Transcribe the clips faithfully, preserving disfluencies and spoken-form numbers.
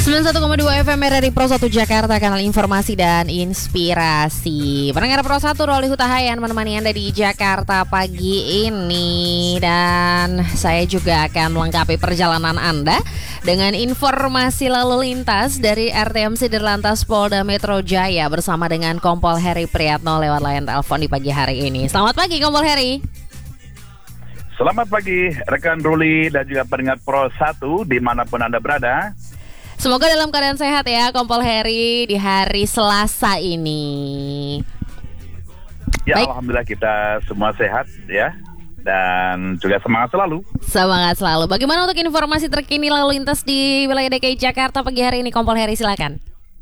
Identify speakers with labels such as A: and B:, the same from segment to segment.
A: sembilan puluh satu koma dua F M R R I Pro satu Jakarta, kanal informasi dan inspirasi. Pendengar Pro satu, Roli Hutahayan menemani Anda di Jakarta pagi ini. Dan saya juga akan melengkapi perjalanan Anda dengan informasi lalu lintas dari R T M C Dirlantas Polda Metro Jaya bersama dengan Kompol Heri Priyatno lewat layar telepon di pagi hari ini. Selamat pagi Kompol Heri.
B: Selamat pagi rekan Ruli dan juga pendengar Pro satu dimanapun Anda berada.
A: Semoga dalam keadaan sehat ya Kompol Heri di hari Selasa ini.
B: Ya,
A: Baik.
B: Alhamdulillah kita semua sehat ya. Dan juga semangat selalu.
A: Semangat selalu. Bagaimana untuk informasi terkini lalu lintas di wilayah D K I Jakarta pagi hari ini Kompol Heri, silakan.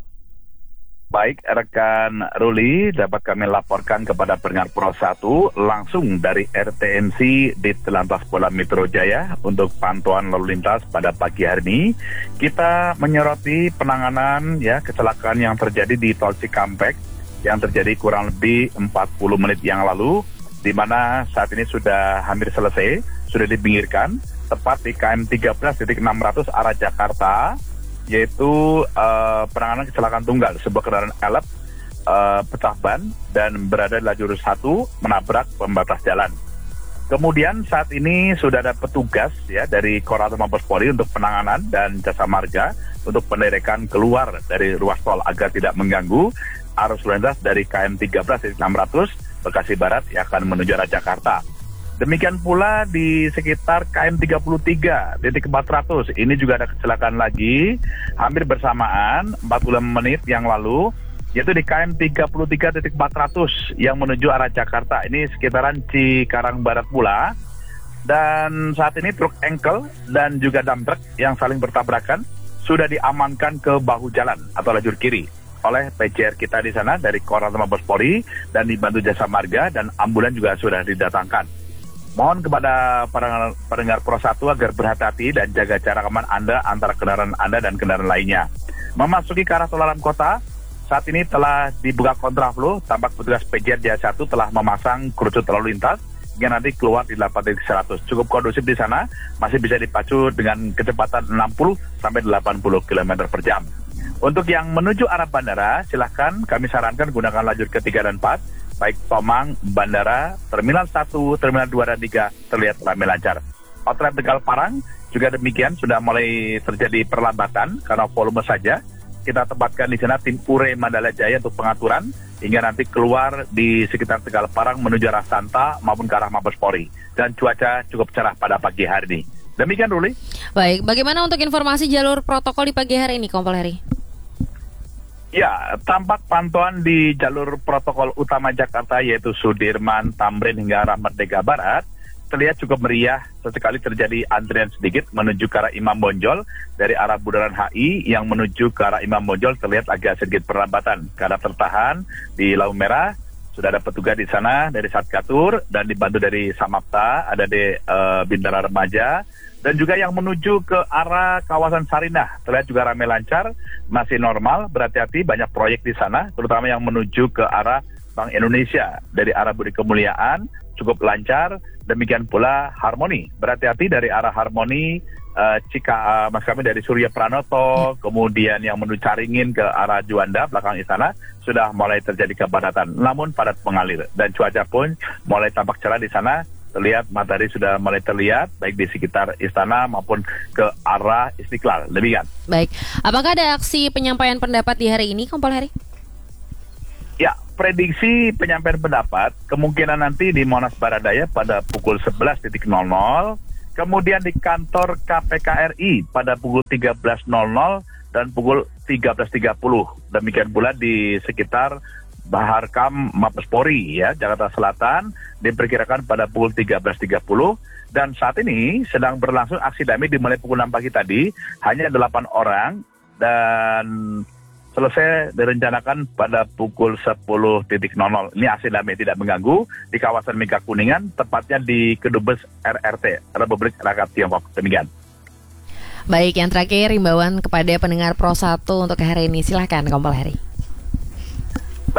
B: Baik, rekan Ruli, dapat kami laporkan kepada pendengar Pro satu langsung dari R T M C di Dirlantas Polda Metro Jaya untuk pantauan lalu lintas pada pagi hari ini. Kita menyoroti penanganan ya kecelakaan yang terjadi di Tol Cikampek yang terjadi kurang lebih empat puluh menit yang lalu, di mana saat ini sudah hampir selesai, sudah dipinggirkan, tepat di K M tiga belas enam ratus arah Jakarta, yaitu uh, penanganan kecelakaan tunggal, sebuah kendaraan elep uh, pecah ban dan berada di lajur satu menabrak pembatas jalan. Kemudian saat ini sudah ada petugas ya dari Korlantas Mabes Polri untuk penanganan dan jasa marga untuk penderekan keluar dari ruas tol agar tidak mengganggu arus lalu lintas dari K M tiga belas enam ratus Bekasi Barat yang akan menuju arah Jakarta. Demikian pula di sekitar K M tiga puluh tiga empat ratus, ini juga ada kecelakaan lagi hampir bersamaan empat puluh menit yang lalu, yaitu di K M tiga puluh tiga empat ratus yang menuju arah Jakarta. Ini sekitaran Cikarang Barat pula. Dan saat ini truk engkel dan juga dump truck yang saling bertabrakan sudah diamankan ke bahu jalan atau lajur kiri oleh P J R kita di sana dari Korlantas Mabes Polri dan dibantu jasa marga, dan ambulan juga sudah didatangkan. Mohon kepada para pendengar Pro satu agar berhati-hati dan jaga jarak aman Anda antara kendaraan Anda dan kendaraan lainnya. Memasuki ke arah tol dalam kota, saat ini telah dibuka kontraflow, tampak petugas P J R Jaya satu telah memasang kerucut lalu lintas hingga nanti keluar di delapan titik seratus. Cukup kondusif di sana, masih bisa dipacu dengan kecepatan enam puluh sampai delapan puluh kilometer per jam. Untuk yang menuju arah bandara, silahkan kami sarankan gunakan lajur ketiga dan empat, baik Tomang, Bandara, Terminal satu, Terminal dua dan tiga terlihat ramai lancar. Outlet Tegal Parang juga demikian, sudah mulai terjadi perlambatan karena volume saja. Kita tempatkan di sana tim Ure Mandala Jaya untuk pengaturan hingga nanti keluar di sekitar Tegal Parang menuju arah Santa maupun ke arah Mabes Polri. Dan cuaca cukup cerah pada pagi hari ini. Demikian Ruli.
A: Baik, bagaimana untuk informasi jalur protokol di pagi hari ini Kompol Heri?
B: Ya, tampak pantauan di jalur protokol utama Jakarta yaitu Sudirman, Tamrin hingga arah Merdeka Barat terlihat cukup meriah. Sesekali terjadi antrian sedikit menuju ke arah Imam Bonjol dari arah Bundaran H I yang menuju ke arah Imam Bonjol terlihat agak sedikit perlambatan karena tertahan di lampu merah. Sudah ada petugas di sana dari Satgatur dan dibantu dari Samapta, ada di uh, Bintara Remaja. Dan juga yang menuju ke arah kawasan Sarinah terlihat juga ramai lancar, masih normal, berhati-hati, banyak proyek di sana, terutama yang menuju ke arah Bank Indonesia dari arah Budi Kemuliaan cukup lancar. Demikian pula Harmoni, berhati-hati dari arah Harmoni, uh, Cika, uh, mas kami dari Surya Pranoto, kemudian yang menuju Caringin ke arah Juanda belakang istana sudah mulai terjadi kepadatan, namun padat mengalir dan cuaca pun mulai tampak cerah di sana. Terlihat matahari sudah mulai terlihat baik di sekitar istana maupun ke arah Istiqlal. Demikian.
A: Baik, apakah ada aksi penyampaian pendapat di hari ini Kompol Heri?
B: Ya, prediksi penyampaian pendapat kemungkinan nanti di Monas Baradaya pada pukul sebelas nol nol, kemudian di kantor K P K R I pada pukul tiga belas nol nol dan pukul tiga belas tiga puluh. Demikian pula di sekitar Baharkam Mabes Polri ya Jakarta Selatan diperkirakan pada pukul tiga belas tiga puluh, dan saat ini sedang berlangsung aksi damai dimulai pukul enam pagi tadi, hanya delapan orang dan selesai direncanakan pada pukul sepuluh nol nol. Ini aksi damai tidak mengganggu di kawasan Mega Kuningan, tepatnya di Kedubes R R T Republik Rakyat Tiongkok. Demikian.
A: Baik, yang terakhir himbauan kepada pendengar Pro satu untuk hari ini, silahkan Kompol Heri.
B: Baik,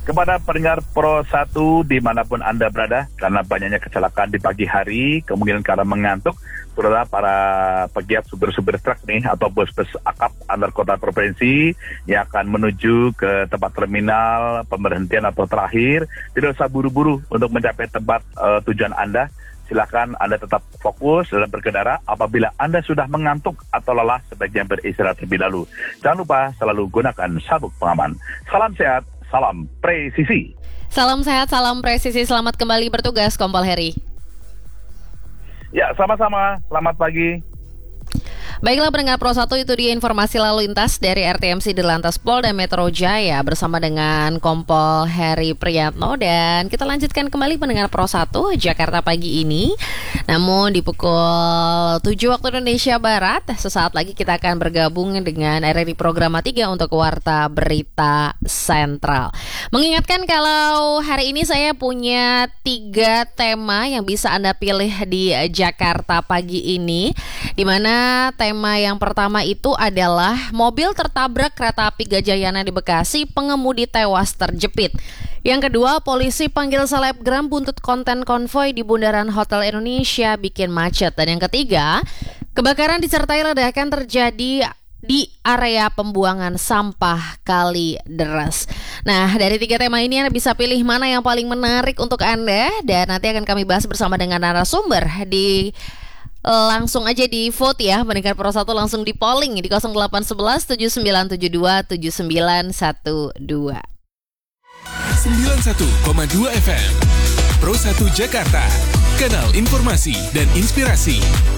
B: Kepada pendengar Pro satu dimanapun Anda berada, karena banyaknya kecelakaan di pagi hari, kemungkinan karena mengantuk, terutama para pegiat supir-supir truk nih atau bus-bus akap antar kota provinsi yang akan menuju ke tempat terminal, pemberhentian atau terakhir, tidak usah buru-buru untuk mencapai tempat uh, tujuan Anda. Silakan Anda tetap fokus dalam berkendara. Apabila Anda sudah mengantuk atau lelah, sebaiknya beristirahat terlebih dahulu. Jangan lupa selalu gunakan sabuk pengaman. Salam sehat, salam presisi.
A: Salam sehat, salam presisi. Selamat kembali bertugas, Kompol Heri.
B: Ya, sama-sama. Selamat pagi.
A: Baiklah pendengar Pro satu, itu dia informasi lalu lintas dari R T M C Dirlantas Polda Metro Jaya bersama dengan Kompol Heri Priyatno. Dan kita lanjutkan kembali pendengar Pro satu Jakarta pagi ini. Namun di pukul tujuh waktu Indonesia Barat, sesaat lagi kita akan bergabung dengan R R I Programa tiga untuk Warta Berita Sentral. Mengingatkan kalau hari ini saya punya tiga tema yang bisa Anda pilih di Jakarta pagi ini, di mana tema yang pertama itu adalah mobil tertabrak kereta api Gajayana di Bekasi, pengemudi tewas terjepit. Yang kedua, polisi panggil selebgram buntut konten konvoi di Bundaran Hotel Indonesia bikin macet. Dan yang ketiga, kebakaran disertai ledakan terjadi di area pembuangan sampah Kali Deres. Nah, dari tiga tema ini Anda bisa pilih mana yang paling menarik untuk Anda, dan nanti akan kami bahas bersama dengan narasumber di langsung aja di vote ya, pendengar Pro satu, langsung di polling di nol delapan satu satu tujuh sembilan tujuh dua tujuh sembilan satu dua.
C: sembilan puluh satu koma dua F M Pro satu Jakarta, kanal informasi dan inspirasi.